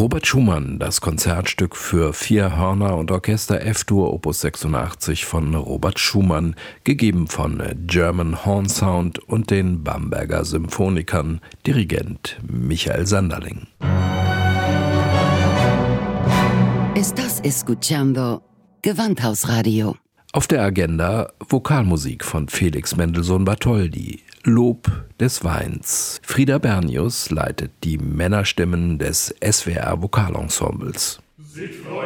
Robert Schumann, das Konzertstück für 4 Hörner und Orchester F-Dur Opus 86 von Robert Schumann, gegeben von German Horn Sound und den Bamberger Symphonikern, Dirigent Michael Sanderling. Estás escuchando Gewandhausradio. Auf der Agenda Vokalmusik von Felix Mendelssohn-Bartholdy, Lob des Weins. Frieda Bernius leitet die Männerstimmen des SWR Vokalensembles.